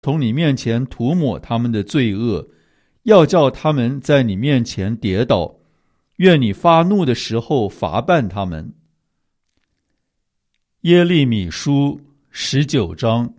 从你面前涂抹他们的罪恶，要叫他们在你面前跌倒，愿你发怒的时候罚办他们。耶利米书19章。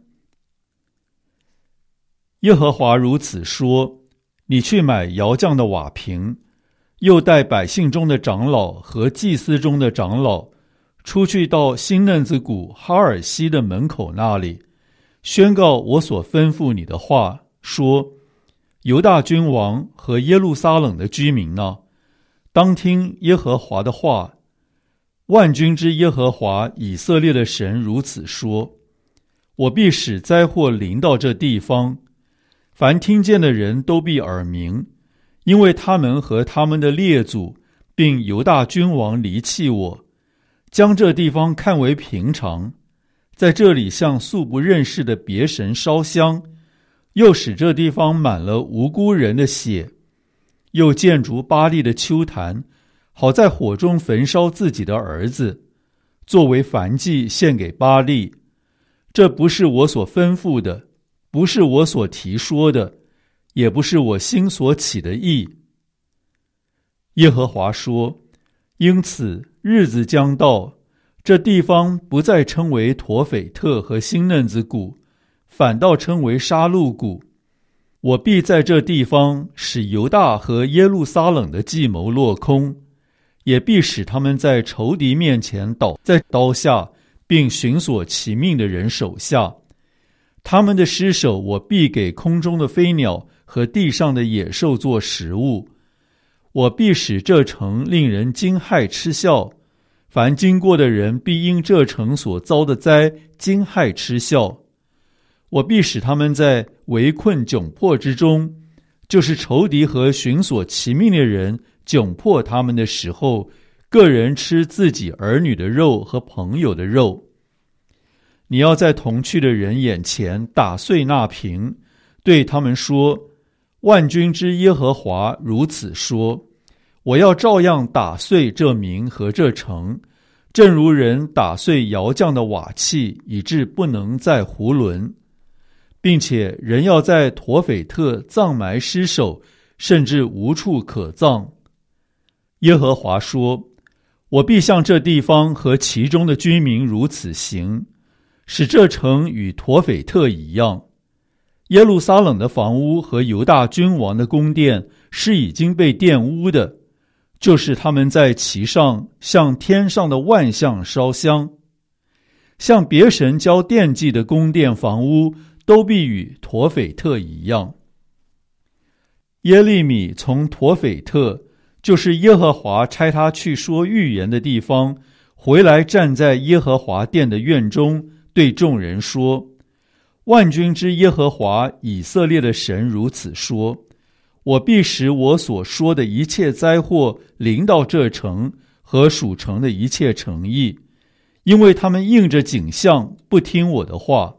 耶和华如此说：你去买窑匠的瓦瓶，又带百姓中的长老和祭司中的长老，出去到新嫩子谷哈尔西的门口那里，宣告我所吩咐你的话，说：犹大君王和耶路撒冷的居民呢，当听耶和华的话。万军之耶和华以色列的神如此说：我必使灾祸临到这地方，凡听见的人都必耳鸣，因为他们和他们的列祖并犹大君王离弃我，将这地方看为平常，在这里向素不认识的别神烧香，又使这地方满了无辜人的血，又建筑巴力的丘坛，好在火中焚烧自己的儿子，作为燔祭献给巴力。这不是我所吩咐的，不是我所提说的，也不是我心所起的意。耶和华说：因此日子将到，这地方不再称为陀斐特和新嫩子谷，反倒称为杀戮谷。我必在这地方使犹大和耶路撒冷的计谋落空，也必使他们在仇敌面前倒在刀下，并寻索其命的人手下。他们的尸首我必给空中的飞鸟和地上的野兽做食物。我必使这城令人惊骇嗤笑，凡经过的人必因这城所遭的灾惊骇嗤笑。我必使他们在围困窘迫之中，就是仇敌和寻索其命的人窘迫他们的时候，个人吃自己儿女的肉和朋友的肉。你要在同去的人眼前打碎那瓶，对他们说：万军之耶和华如此说，我要照样打碎这民和这城，正如人打碎窑匠的瓦器，以致不能再囫囵，并且人要在陀斐特葬埋尸首，甚至无处可葬。耶和华说：我必向这地方和其中的居民如此行，使这城与陀斐特一样。耶路撒冷的房屋和犹大君王的宫殿是已经被玷污的，就是他们在其上向天上的万象烧香，向别神交奠祭的宫殿房屋都必与陀斐特一样。耶利米从陀斐特，就是耶和华差他去说预言的地方，回来站在耶和华殿的院中，对众人说：万军之耶和华以色列的神如此说，我必使我所说的一切灾祸临到这城和属城的一切城邑，因为他们应着景象不听我的话。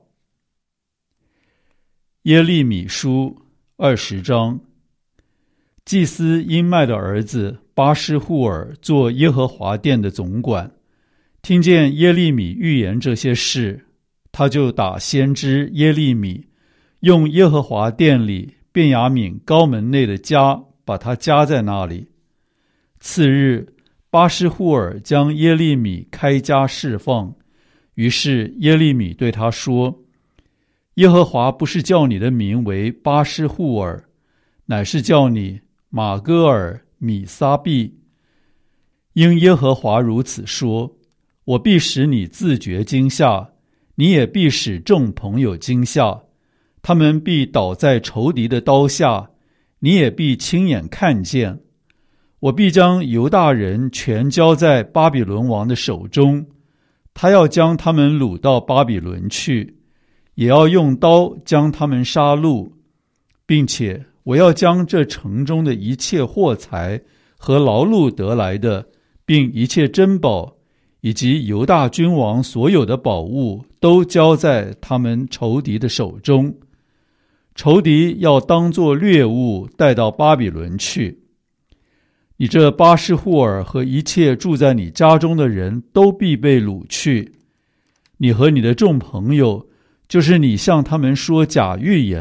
耶利米书20章。祭司因麦的儿子巴施户尔做耶和华殿的总管，听见耶利米预言这些事，他就打先知耶利米，用耶和华殿里便雅悯高门内的家，把他夹在那里。次日，巴施户尔将耶利米开家释放，于是耶利米对他说：耶和华不是叫你的名为巴施户尔，乃是叫你马戈尔米撒毕。因耶和华如此说，我必使你自觉惊吓，你也必使众朋友惊吓，他们必倒在仇敌的刀下，你也必亲眼看见。我必将犹大人全交在巴比伦王的手中，他要将他们掳到巴比伦去，也要用刀将他们杀戮，并且我要将这城中的一切货财和劳碌得来的，并一切珍宝，以及犹大君王所有的宝物，都交在他们仇敌的手中。仇敌要当作掠物带到巴比伦去。你这巴施户尔和一切住在你家中的人都必被掳去，你和你的众朋友就是你向他们说假预言，